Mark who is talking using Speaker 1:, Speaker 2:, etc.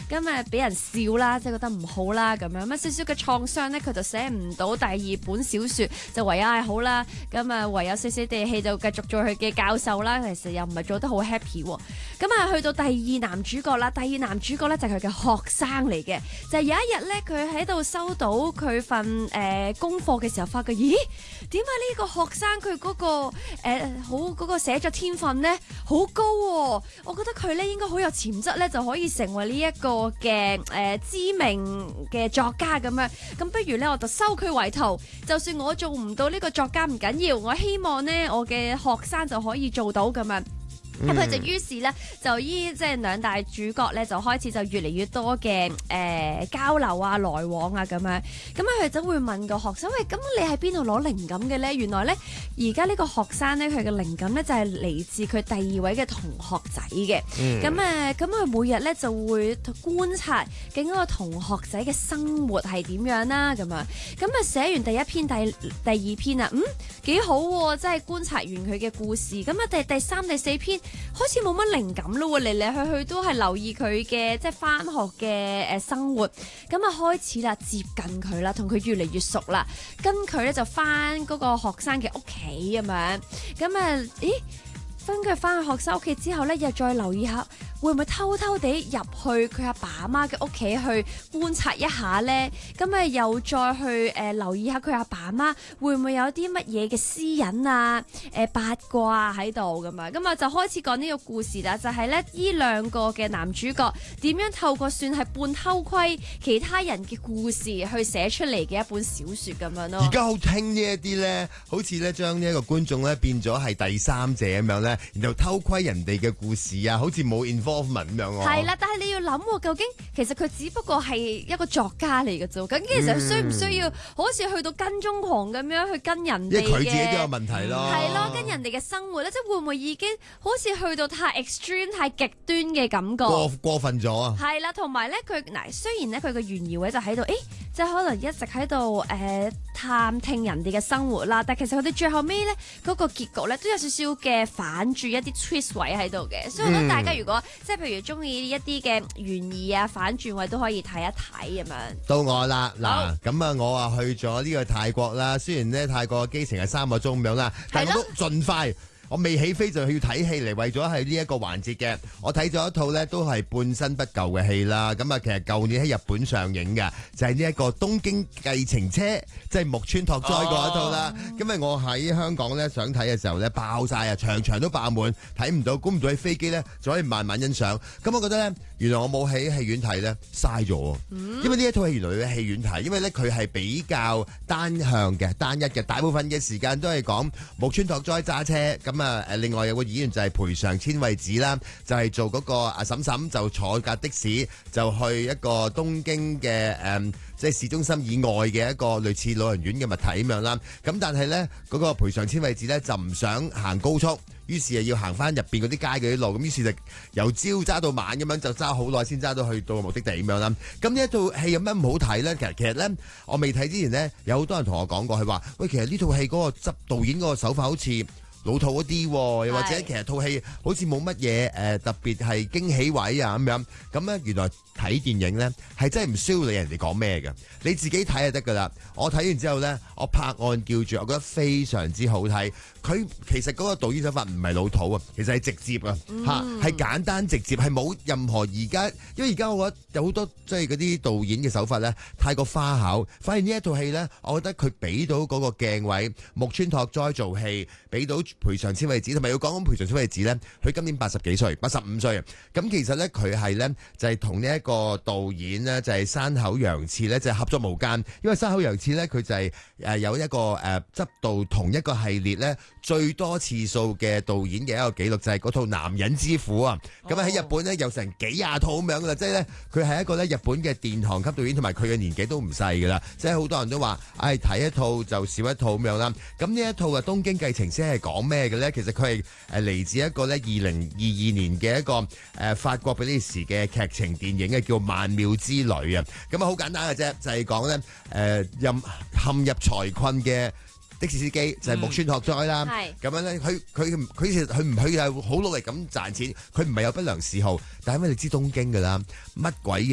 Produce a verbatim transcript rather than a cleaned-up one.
Speaker 1: 咁啊俾人笑啦，即係覺得唔好啦咁樣，咁少少嘅創傷咧，佢就寫唔到第二本小説，就唯有係好啦，咁啊唯有死死地氣就繼續做佢嘅教授啦。其實又唔係做得好 happy 喎。咁啊去到第二男主角啦，第二男主角咧就係佢嘅學生嚟嘅，就係、是、有一日咧佢喺度收到佢份誒、呃、功課嘅時候，發覺咦點解呢個學生佢嗰、那個、呃、好嗰、那個寫作天分咧好高喎、啊？我覺得佢咧應該好有潛質咧，就可以成為呢一個嘅誒、呃、知名嘅作家咁樣。咁不如咧我就收佢為徒，就算我做唔到呢個作家唔緊要，我希望咧我嘅學生就可以做到咁樣。咁佢、嗯、就於是咧，就依即係兩大主角咧，就開始就越嚟越多嘅誒、呃、交流啊、來往啊咁樣。咁啊，佢就會問個學生：喂，咁你喺邊度攞靈感嘅咧？原來咧，而家呢個學生咧，佢嘅靈感咧就係嚟自佢第二位嘅同學仔嘅。咁誒、嗯，咁佢每日咧就會觀察緊嗰個同學仔嘅生活係點樣啦。咁樣，咁啊寫完第一篇、第第二篇啊，嗯幾好喎，即係觀察完佢嘅故事。咁啊，第第三、第四篇。開始冇乜靈感咯，嚟嚟去去都係留意佢嘅即係返學嘅誒生活，咁啊開始啦接近佢啦，同佢越嚟越熟啦，跟佢咧就返嗰個學生嘅屋企咁樣，咁啊咦跟佢返去學生屋企之後咧，又再留意下會唔會偷偷地入去佢阿爸阿媽嘅屋企去觀察一下咧？咁啊又再去誒、呃、留意下佢阿爸阿媽會唔會有啲乜嘢嘅私隱啊、誒、呃、八卦啊喺度咁啊？咁啊就開始講呢個故事啦，就係咧呢兩個嘅男主角點樣透過算係半偷窺其他人嘅故事去寫出嚟嘅一本小説咁樣咯。
Speaker 2: 而家好聽呢一啲咧，好似咧將呢一個觀眾咧變咗係第三者咁樣咧，然後偷窺人哋嘅故事啊，好似冇 involvement 咁樣喎。係
Speaker 1: 啦，但係你要諗喎，究竟其實佢只不過係一個作家嚟嘅啫，咁其實需唔需要好似去到跟蹤狂咁樣去跟人哋嘅？因為佢
Speaker 2: 自己都有問題咯。
Speaker 1: 係咯，跟人哋嘅生活咧，即係會唔會已經好似去到太 extreme、太極端嘅感覺？
Speaker 2: 過過分咗啊！
Speaker 1: 係啦，同埋咧，佢嗱雖然咧佢個懸疑位就喺度，誒，即係可能一直喺度誒探聽人哋嘅生活啦，但係其實佢哋最後尾咧嗰個結局咧都有少少嘅反轉一啲 twist 位喺度嘅，所以我覺得大家如果、嗯、即係譬如中意一啲嘅懸疑啊反轉位都可以睇一睇咁樣。
Speaker 2: 到我啦，嗱咁啊，我啊去咗呢個泰國啦，雖然咧泰國嘅機程係三個鐘咁樣啦，但係我都盡快。我未起飛就要睇戲嚟，為咗係呢一個環節嘅。我睇咗一套呢都係半新不舊嘅戲啦。咁啊，其實舊年喺日本上映嘅就係呢一個《東京計程車》，即係木村拓哉嗰一套啦。因為我喺香港呢想睇嘅時候呢，爆晒啊，場場都爆滿，睇唔到，估唔到喺飛機呢就可以慢慢欣賞。咁我覺得呢，原來我冇喺戲院睇呢，嘥咗。因為呢一套戲原來要喺戲院睇，因為呢佢係比較單向嘅、單一嘅，大部分嘅時間都係講木村拓哉揸車咁。咁啊，誒，另外有個演員就係賠償千惠子啦，就係、是、做嗰個阿嬸嬸，就坐架的士就去一個東京嘅誒、嗯，即係市中心以外嘅一個類似老人院嘅物體咁樣啦。咁但係咧，嗰、那個賠償千惠子咧就唔想行高速，於是啊要行翻入邊嗰啲街嗰啲路，咁於是就由朝揸到晚咁樣，就揸好耐先揸到去到目的地咁樣啦。咁呢一套戲有咩唔好睇咧？其實其實咧，我未睇之前咧，有好多人同我講過，佢話喂，其實呢套戲嗰個執導演嗰個手法好似老土一啲，又或者其實套戲好似冇乜嘢誒特別係驚喜位啊咁樣。咁咧原來睇電影咧係真係唔需要理人哋講咩嘅，你自己睇就得噶啦。我睇完之後咧，我拍案叫住，我覺得非常之好睇。佢其實嗰個導演手法唔係老土啊，其實係直接啊嚇，係、嗯、簡單直接，係冇任何而家，因為而家我覺得有好多即係嗰啲導演嘅手法咧太過花巧。反而呢一套戲咧，我覺得佢俾到嗰個鏡位，木村拓哉做戲，俾到賠償千惠子，同埋要講講賠償千惠子咧，佢今年八十幾歲，八十五歲啊。咁其實咧佢係咧就係同呢一個導演咧就係、是、山口洋次咧就係、是、合作無間，因為山口洋次咧佢就係、是、誒有一個誒執、呃、導同一個系列咧最多次數嘅導演嘅一個紀錄，就係、是、嗰套男人之父啊。咁啊喺日本咧有成幾廿套咁樣噶啦，即係咧佢係一個咧日本嘅殿堂級導演，同埋佢嘅年紀都唔細噶啦，即係好多人都話唉睇一套就少一套咁樣啦。咁呢一套嘅東京計程車係講咩嘅咧？其實佢係誒嚟自一個咧二零二二年嘅一個誒、呃、法國比利時嘅劇情電影嘅，叫《萬妙之旅》啊。咁啊好簡單嘅啫，就係講咧誒任陷入財困嘅的士司機就係、是、木村拓哉啦。咁、嗯、樣咧，佢佢佢其實佢唔佢係好努力咁賺錢，佢唔係有不良嗜好，但係因為你知東京噶啦，乜鬼嘢